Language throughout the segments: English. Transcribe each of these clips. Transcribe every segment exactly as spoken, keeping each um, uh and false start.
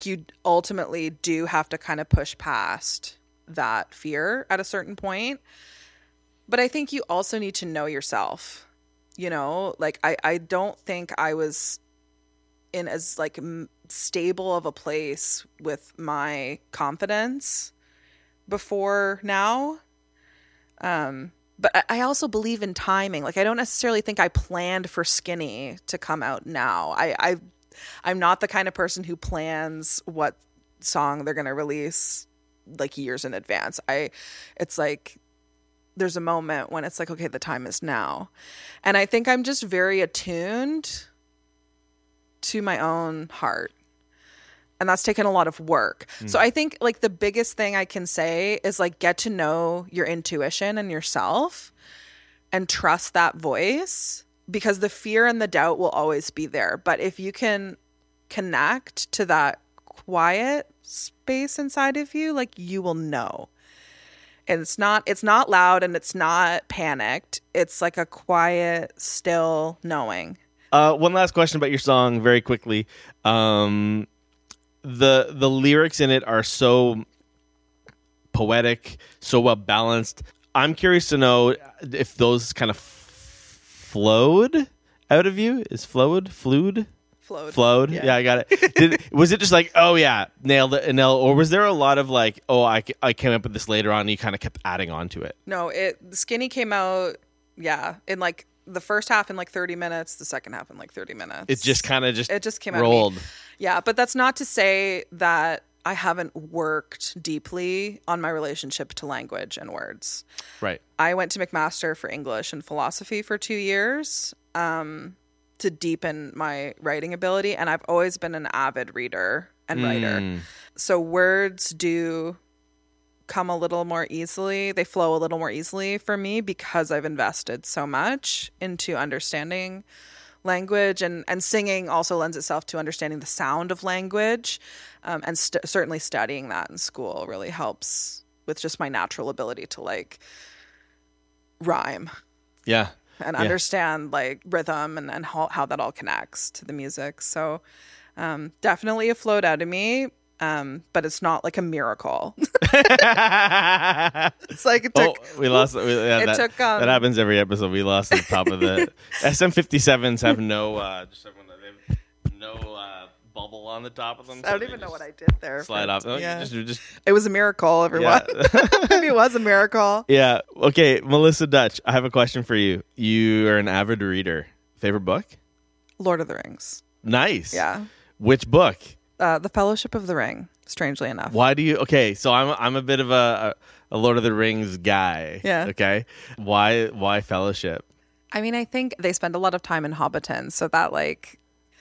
you ultimately do have to kind of push past that fear at a certain point. But I think you also need to know yourself. You know, like I, I don't think I was in as like m- stable of a place with my confidence before now. Um, but I, I also believe in timing. Like I don't necessarily think I planned for Skinny to come out now. I, I I'm not the kind of person who plans what song they're going to release like years in advance. I, it's like, there's a moment when it's like, okay, the time is now. And I think I'm just very attuned to my own heart. And that's taken a lot of work. Mm. So I think like the biggest thing I can say is like get to know your intuition and yourself and trust that voice, because the fear and the doubt will always be there. But if you can connect to that quiet space inside of you, like you will know. And it's not it's not loud and it's not panicked. It's like a quiet, still knowing. Uh, one last question about your song, very quickly. Um, the the lyrics in it are so poetic, so well balanced. I'm curious to know if those kind of flowed out of you. Is flowed, fluid? Flowed. Flowed. Yeah. yeah, I got it. Did, was it just like, oh yeah, nailed it, nailed, or was there a lot of like, oh, I, I came up with this later on, and you kind of kept adding on to it? No, it Skinny came out, yeah, in like the first half in like thirty minutes, the second half in like thirty minutes. It just kind of just it just came rolled. out of me. Yeah, but that's not to say that I haven't worked deeply on my relationship to language and words. Right. I went to McMaster for English and philosophy for two years. Um. to deepen my writing ability, and I've always been an avid reader and Mm. writer. So words do come a little more easily. They flow a little more easily for me because I've invested so much into understanding language, and, and singing also lends itself to understanding the sound of language. Um, and st- certainly studying that in school really helps with just my natural ability to like rhyme. Yeah. And yeah. understand like rhythm and, and how, how that all connects to the music. So um, definitely it flowed out of me, um, but it's not like a miracle. It's like it took... Oh, we lost... We, yeah, it that, took, um, that happens every episode. We lost the top of the... S M fifty-sevens have no... Uh, just everyone, they have no uh, bubble on the top of them. I don't so even know what I did there. Slide but, off. Oh, yeah. just, just, it was a miracle, everyone. Yeah. Maybe it was a miracle. Yeah. Okay, Melissa Dutch, I have a question for you. You are an avid reader. Favorite book? Lord of the Rings. Nice. Yeah. Which book? Uh, the Fellowship of the Ring, strangely enough. Why do you... Okay, so I'm I'm a bit of a, a Lord of the Rings guy. Yeah. Okay. Why Why Fellowship? I mean, I think they spend a lot of time in Hobbiton, so that like...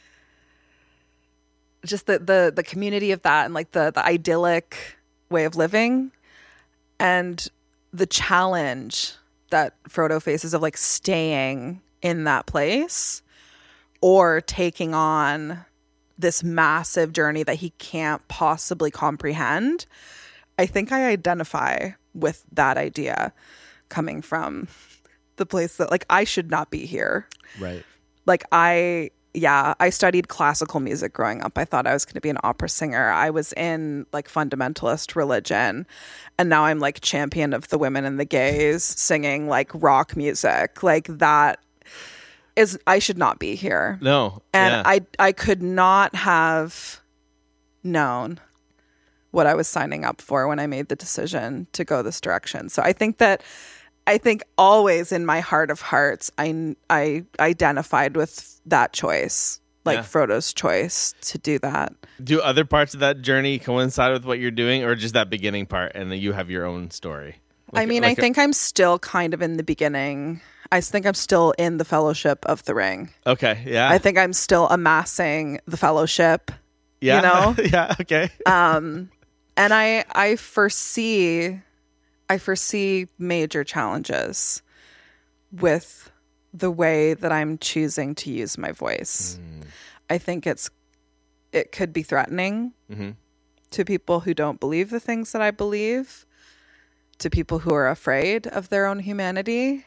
just the, the, the community of that and like the, the idyllic way of living and the challenge that Frodo faces of like staying in that place or taking on this massive journey that he can't possibly comprehend. I think I identify with that idea coming from the place that like I should not be here. Right. Like I... Yeah, I studied classical music growing up. I thought I was going to be an opera singer. I was in like fundamentalist religion, and now I'm like champion of the women and the gays singing like rock music. Like that is, I should not be here. No. And yeah. I I could not have known what I was signing up for when I made the decision to go this direction. So I think that I think always in my heart of hearts, I, I identified with that choice, like yeah. Frodo's choice to do that. Do other parts of that journey coincide with what you're doing, or just that beginning part and then you have your own story? Like, I mean, like I think a- I'm still kind of in the beginning. I think I'm still in the Fellowship of the Ring. Okay, yeah. I think I'm still amassing the Fellowship, yeah. you know? yeah, okay. um, and I I foresee... I foresee major challenges with the way that I'm choosing to use my voice. Mm. I think it's it could be threatening mm-hmm. to people who don't believe the things that I believe, to people who are afraid of their own humanity,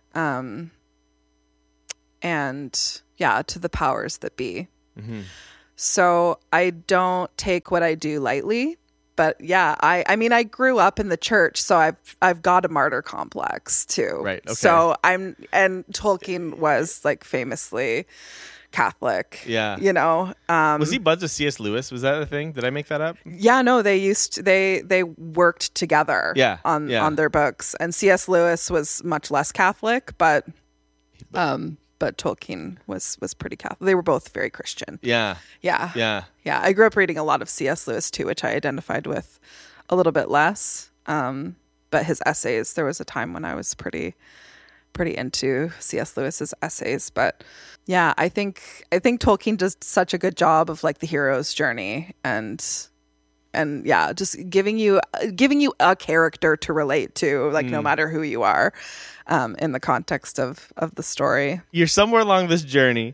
um, and yeah, to the powers that be. Mm-hmm. So I don't take what I do lightly. But yeah, I, I mean, I grew up in the church, so I've I've got a martyr complex too. Right, okay. So I'm, and Tolkien was like famously Catholic. Yeah. You know. Um, Was he buds with C S. Lewis? Was that a thing? Did I make that up? yeah, no, they used to, they they worked together. Yeah, On yeah. on their books, and C S. Lewis was much less Catholic, but um, but Tolkien was was pretty Catholic. They were both very Christian. Yeah. Yeah. Yeah. Yeah, I grew up reading a lot of C S. Lewis too, which I identified with a little bit less. Um, but his essays, there was a time when I was pretty, pretty into C S. Lewis's essays. But yeah, I think I think Tolkien does such a good job of like the hero's journey and and yeah, just giving you giving you a character to relate to, like no matter who you are, um, in the context of of the story. You're somewhere along this journey,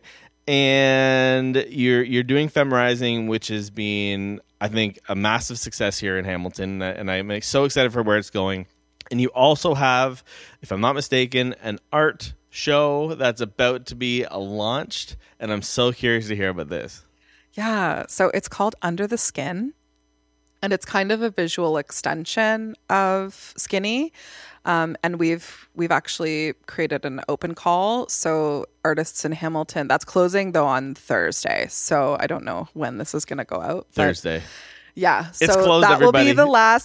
and you're you're doing Femrising, which has been, I think, a massive success here in Hamilton, and I'm so excited for where it's going. And you also have, if I'm not mistaken, an art show that's about to be launched, and I'm so curious to hear about this. Yeah, so it's called Under the Skin, and it's kind of a visual extension of Skinny. Um, and we've we've actually created an open call. So artists in Hamilton, that's closing though on Thursday. So I don't know when this is going to go out. but Thursday. Yeah, so It's closed, that everybody. will be the last.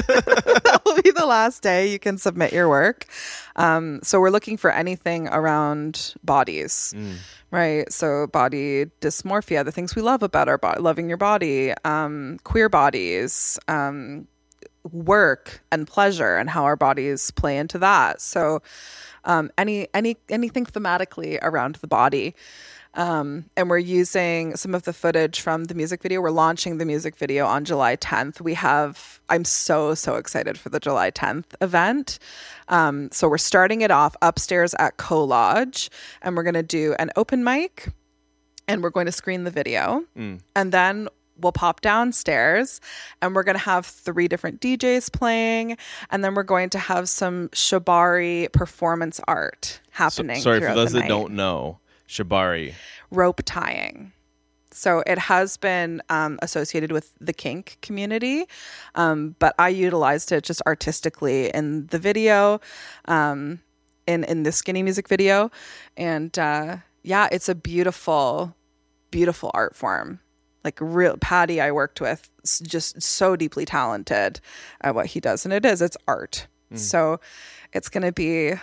That will be the last day you can submit your work. Um, so we're looking for anything around bodies, Mm. right? So body dysmorphia, the things we love about our body, loving your body, um, queer bodies, um, work and pleasure, and how our bodies play into that. So um, any any anything thematically around the body. Um, and we're using some of the footage from the music video. We're launching the music video on July tenth. We have, I'm so, so excited for the July tenth event. Um, so we're starting it off upstairs at Collage, and we're going to do an open mic, and we're going to screen the video. Mm. And then we'll pop downstairs, and we're going to have three different D Js playing. And then we're going to have some Shibari performance art happening. So, sorry, for throughout those the that night. don't know, Shibari. Rope tying. So it has been um, associated with the kink community, um, but I utilized it just artistically in the video, um, in in the Skinny music video, and uh, yeah, it's a beautiful, beautiful art form. Like real Patty, I worked with, s- just so deeply talented at what he does, and it is it's art. Mm. So it's going to be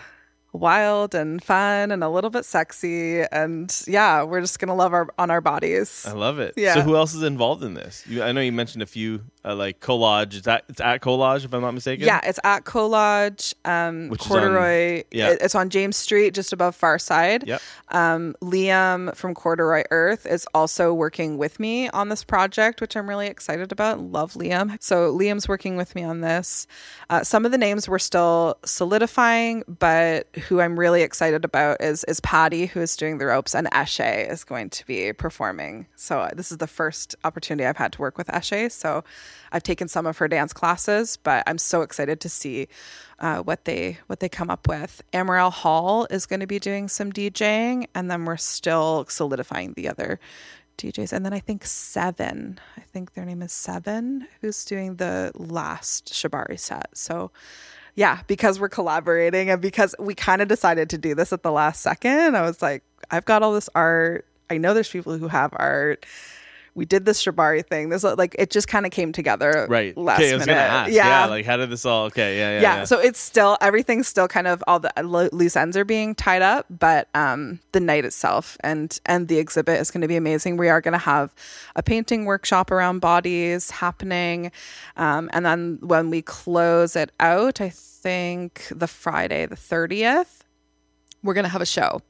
wild and fun and a little bit sexy, and yeah, we're just gonna love our on our bodies. I love it. Yeah. So who else is involved in this? You, I know you mentioned a few, uh, like Collage. Is that it's at Collage, if I'm not mistaken? Yeah, it's at Collage, um, Which is on- Corduroy. yeah. it- It's on James Street, just above Far Side. Yep. Um, Liam from Corduroy Earth is also working with me on this project, which I'm really excited about. Love Liam. So Liam's working with me on this. Uh, some of the names we're still solidifying, but who I'm really excited about is is Patty, who is doing the ropes, and Eshe is going to be performing. So uh, this is the first opportunity I've had to work with Eshe. So I've taken some of her dance classes, but I'm so excited to see uh, what they what they come up with. Amaral Hall is going to be doing some DJing, and then we're still solidifying the other D Js. And then I think Seven, I think their name is Seven, who's doing the last Shibari set. So yeah, because we're collaborating and because we kind of decided to do this at the last second, I was like, I've got all this art. I know there's people who have art. We did this Shibari thing. This like it just kind of came together Right. last okay, I was minute. gonna ask. Yeah. Yeah. Like, how did this all? Okay. Yeah. Yeah. yeah, yeah. so it's still everything's still kind of all the lo- loose ends are being tied up, but um the night itself and and the exhibit is going to be amazing. We are going to have a painting workshop around bodies happening, um and then when we close it out, I think the Friday the thirtieth, we're going to have a show.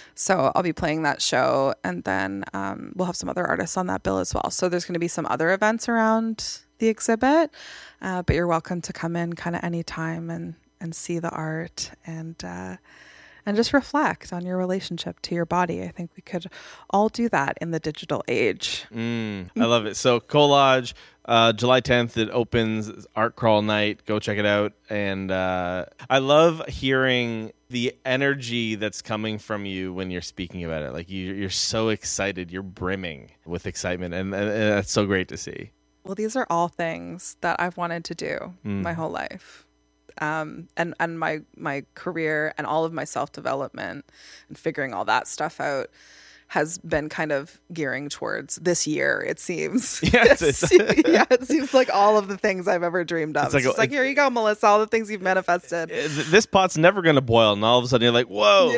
So I'll be playing that show, and then um, we'll have some other artists on that bill as well. So there's going to be some other events around the exhibit, uh, but you're welcome to come in kind of anytime and, and see the art and uh, and just reflect on your relationship to your body. I think we could all do that in the digital age. Mm, I love it. So Collage, Uh, July tenth, it opens Art Crawl Night. Go check it out. And uh, I love hearing the energy that's coming from you when you're speaking about it. Like you, you're so excited. You're brimming with excitement. And, and, and that's so great to see. Well, these are all things that I've wanted to do Mm. my whole life. Um, and, and my, my career and all of my self-development and figuring all that stuff out has been kind of gearing towards this year, it seems. Yes, it's, yeah, it seems like all of the things I've ever dreamed of. It's, It's like, like it's a- like, here you go, Melissa, all the things you've manifested. this pot's never going to boil. And all of a sudden you're like, whoa.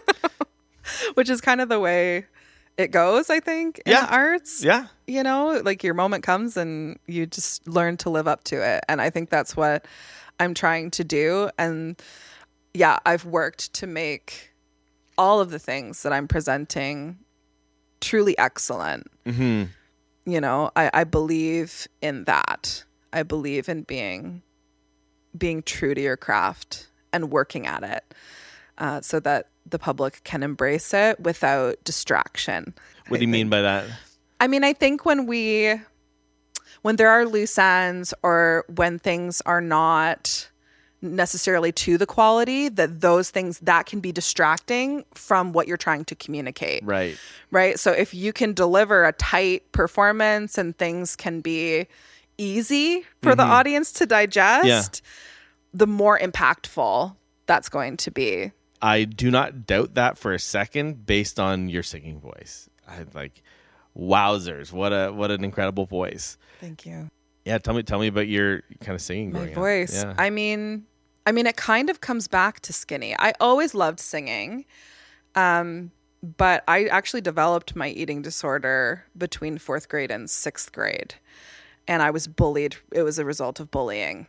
Which is kind of the way it goes, I think, in Yeah. the arts. Yeah. You know, like your moment comes and you just learn to live up to it. And I think that's what I'm trying to do. And yeah, I've worked to make all of the things that I'm presenting truly excellent. Mm-hmm. You know, I, I believe in that. I believe in being being true to your craft and working at it uh, so that the public can embrace it without distraction. What I do you mean think. by that? I mean, I think when we, when there are loose ends or when things are not necessarily to the quality, that those things that can be distracting from what you're trying to communicate. Right. Right. So if you can deliver a tight performance and things can be easy for the audience to digest, Yeah. the more impactful that's going to be. I do not doubt that for a second based on your singing voice. I like wowzers. What a what an incredible voice. Thank you. Yeah, tell me tell me about your kind of singing My growing up. voice. Yeah. I mean, I mean, it kind of comes back to Skinny. I always loved singing, um, but I actually developed my eating disorder between fourth grade and sixth grade, and I was bullied. It was a result of bullying,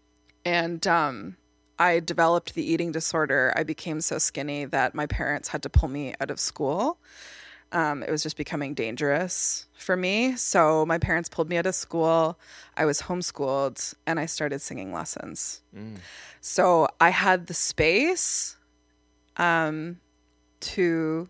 and um, I developed the eating disorder. I became so skinny that my parents had to pull me out of school. Um, it was just becoming dangerous for me. So my parents pulled me out of school. I was homeschooled and I started singing lessons. Mm. So I had the space um, to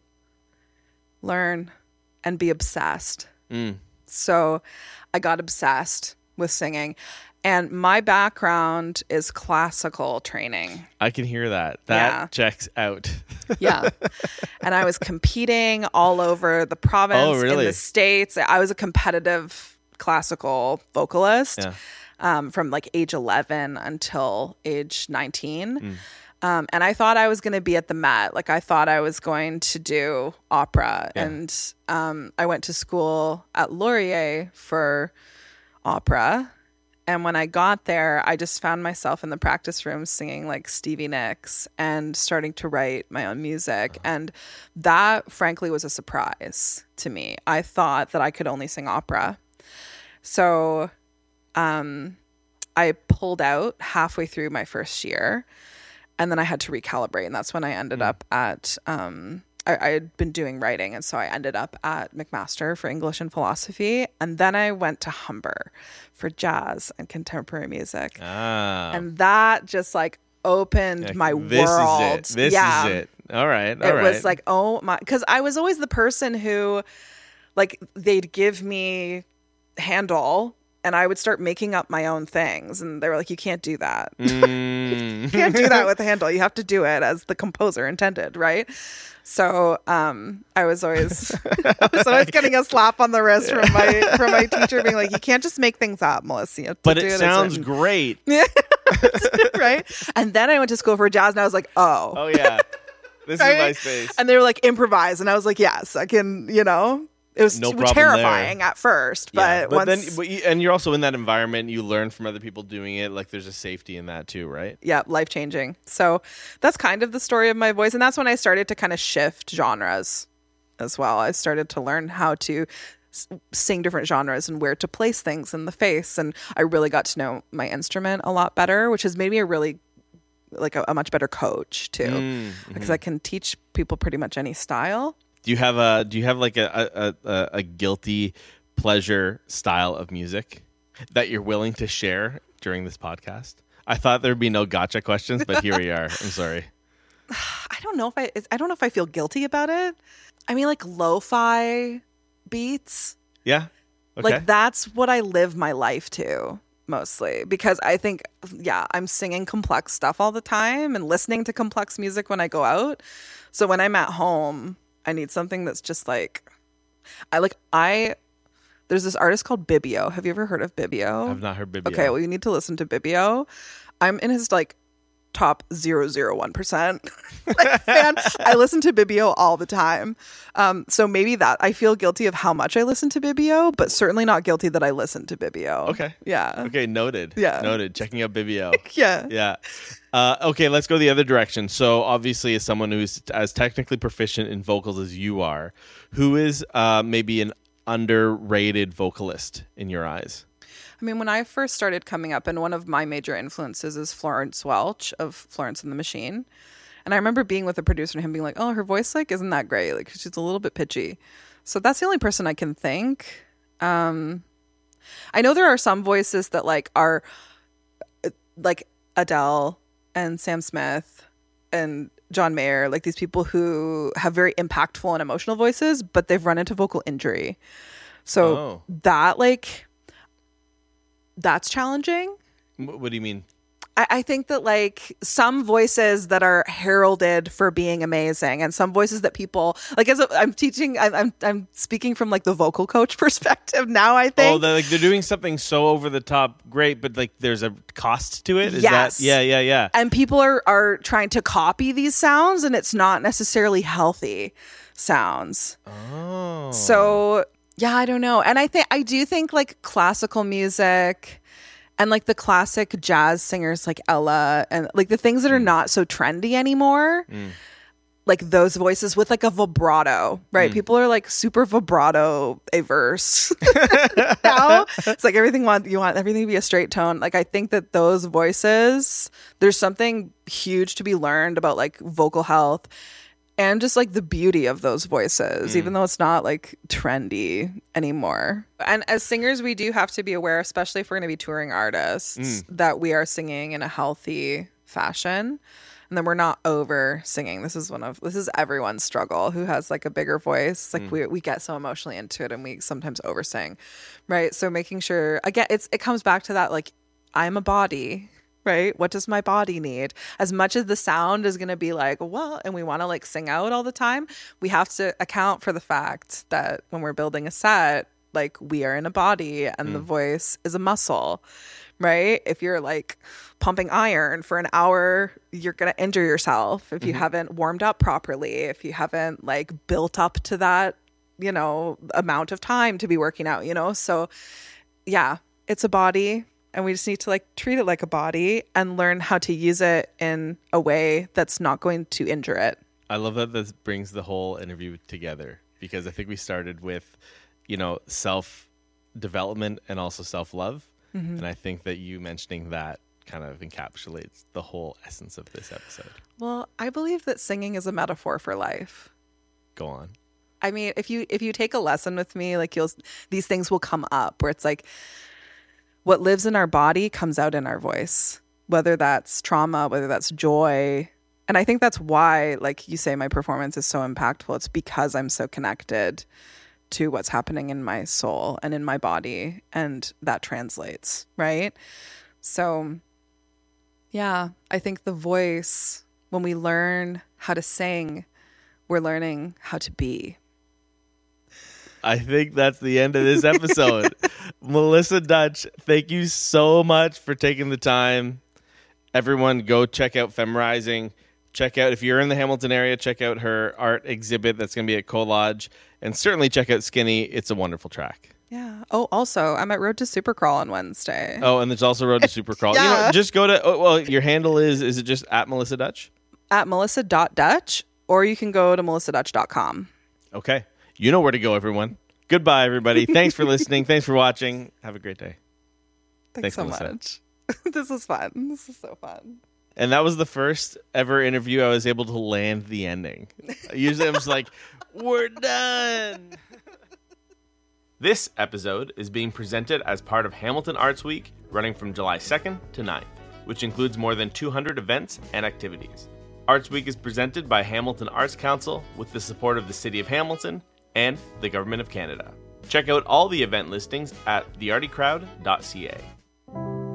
learn and be obsessed. Mm. So I got obsessed with singing. And my background is classical training. I can hear that. That Yeah. checks out. Yeah. And I was competing all over the province, Oh, really? in the States. I was a competitive classical vocalist Yeah. um, from like age eleven until age nineteen. Mm. Um, and I thought I was going to be at the Met. Like I thought I was going to do opera. Yeah. And um, I went to school at Laurier for opera. And when I got there, I just found myself in the practice room singing like Stevie Nicks and starting to write my own music. And that, frankly, was a surprise to me. I thought that I could only sing opera. So um, I pulled out halfway through my first year, and then I had to recalibrate. And that's when I ended up at... Um, I, I had been doing writing, and so I ended up at McMaster for English and philosophy, and then I went to Humber for jazz and contemporary music, Ah. and that just like opened Like, my this world. is it. This yeah, is it. All right. All it right. was like, oh my, because I was always the person who, like, they'd give me Handel, and I would start making up my own things, and they were like, you can't do that. Mm. You can't do that with Handel. You have to do it as the composer intended, right? So um, I was always I was always getting a slap on the wrist from my from my teacher, being like, "You can't just make things up, Melissa. You have to But do it a sounds certain-" great. right?" And then I went to school for jazz, and I was like, "Oh, Oh yeah. This Right? is my space. And they were like, "Improvise," and I was like, "Yes, I can." You know, it was No t- problem terrifying at first, but, yeah, but once, then but you, and you're also in that environment, you learn from other people doing it, like there's a safety in that too, right? yeah, life changing. So that's kind of the story of my voice. And that's when I started to kind of shift genres as well. I started to learn how to s- sing different genres and where to place things in the face. And I really got to know my instrument a lot better, which has made me a really, like a, a much better coach too, Mm, because mhm. I can teach people pretty much any style. Do you have a do you have like a a, a a guilty pleasure style of music that you're willing to share during this podcast? I thought there'd be no gotcha questions, but here we are. I'm sorry. I don't know if I, it's- I don't know if I feel guilty about it. I mean, like lo-fi beats. Yeah. Okay. Like, that's what I live my life to mostly, because I think, yeah, I'm singing complex stuff all the time and listening to complex music when I go out. So when I'm at home, I need something that's just like, I like, I, there's this artist called Bibio. Have you ever heard of Bibio? I've not heard Bibio. Okay, well, you need to listen to Bibio. I'm in his like top zero zero one percent like fan. I listen to Bibio all the time. Um, so maybe that I feel guilty of how much I listen to Bibio, but certainly not guilty that I listen to Bibio. Okay. Yeah. Okay, noted. Yeah. Noted. Checking out Bibio. Yeah. Yeah. Uh, okay, let's go the other direction. So obviously, as someone who's as technically proficient in vocals as you are, who is uh, maybe an underrated vocalist in your eyes? I mean, when I first started coming up, and one of my major influences is Florence Welch of Florence and the Machine. And I remember being with a producer and him being like, oh, her voice like isn't that great. Like, she's a little bit pitchy. So that's the only person I can think. Um, I know there are some voices that like are like Adele and Sam Smith and John Mayer, like these people who have very impactful and emotional voices, but they've run into vocal injury. So Oh. that like... that's challenging. What do you mean? I, I think that like some voices that are heralded for being amazing, and some voices that people like. As a, I'm teaching, I'm, I'm I'm speaking from like the vocal coach perspective now. I think. Oh, they're, like they're doing something so over the top, great, but like there's a cost to it. Is Yes. That, yeah, yeah, yeah. And people are are trying to copy these sounds, and it's not necessarily healthy sounds. Oh. So yeah, I don't know. And I think I do think like classical music and like the classic jazz singers like Ella and like the things that are not so trendy anymore. Mm. Like those voices with like a vibrato, right? Mm. People are like super vibrato averse now. It's like everything want you want everything to be a straight tone. Like I think that those voices, there's something huge to be learned about like vocal health and just like the beauty of those voices, Mm. even though it's not like trendy anymore. And as singers, we do have to be aware, especially if we're going to be touring artists, Mm. that we are singing in a healthy fashion. And then we're not over singing. This is one of this is everyone's struggle who has like a bigger voice. Like Mm. we we get so emotionally into it and we sometimes over sing. Right. So making sure again it's it comes back to that like I'm a body. Right? What does my body need? As much as the sound is going to be like, well, and we want to like sing out all the time, we have to account for the fact that when we're building a set, like we are in a body and Mm. the voice is a muscle, right? If you're like pumping iron for an hour, you're going to injure yourself if you Mhm. haven't warmed up properly, if you haven't like built up to that, you know, amount of time to be working out, you know? So yeah, it's a body. And we just need to like treat it like a body and learn how to use it in a way that's not going to injure it. I love that this brings the whole interview together because I think we started with, you know, self-development and also self-love. Mm-hmm. And I think that you mentioning that kind of encapsulates the whole essence of this episode. Well, I believe that singing is a metaphor for life. Go on. I mean, if you if you take a lesson with me, like you'll these things will come up where it's like what lives in our body comes out in our voice, whether that's trauma, whether that's joy. And I think that's why, like you say, my performance is so impactful. It's because I'm so connected to what's happening in my soul and in my body. And that translates, right? So, yeah, I think the voice, when we learn how to sing, we're learning how to be. I think that's the end of this episode. Melissa Dutch, thank you so much for taking the time. Everyone, go check out Femrizing. Check out, if you're in the Hamilton area, check out her art exhibit that's going to be at Collage. And certainly check out Skinny. It's a wonderful track. Yeah. Oh, also, I'm at Road to Supercrawl on Wednesday. Oh, and there's also Road to Supercrawl. You know, Yeah. just go to, oh, well, your handle is, is it just at Melissa Dutch? At melissa dot dutch, or you can go to melissa dutch dot com. Okay. You know where to go, everyone. Goodbye, everybody. Thanks for listening. Thanks for watching. Have a great day. Thanks, Thanks, so Melissa. much. This is fun. This is so fun. And that was the first ever interview I was able to land the ending. Usually I'm just like, we're done. This episode is being presented as part of Hamilton Arts Week, running from July second to ninth, which includes more than two hundred events and activities. Arts Week is presented by Hamilton Arts Council with the support of the City of Hamilton and the Government of Canada. Check out all the event listings at the arty crowd dot c a.